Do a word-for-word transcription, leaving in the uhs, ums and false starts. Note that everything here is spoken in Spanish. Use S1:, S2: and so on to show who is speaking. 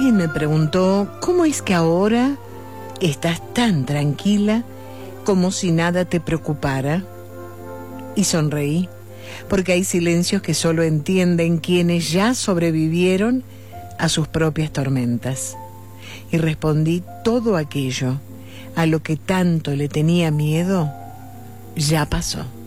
S1: Alguien me preguntó, ¿cómo es que ahora estás tan tranquila como si nada te preocupara? Y sonreí, porque hay silencios que solo entienden quienes ya sobrevivieron a sus propias tormentas. Y respondí, todo aquello a lo que tanto le tenía miedo, ya pasó.